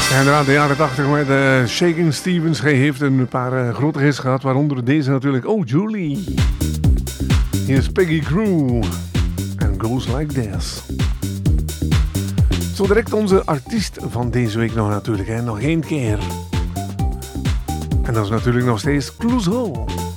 Ja, inderdaad, de jaren 80 met Shakin' Stevens. Hij heeft een paar grote hits gehad, waaronder deze natuurlijk. Oh, Julie. Hier is Peggy Crew. And Goes Like This. Zo direct onze artiest van deze week nog natuurlijk. Hè. Nog één keer. En dat is natuurlijk nog steeds Clouseau.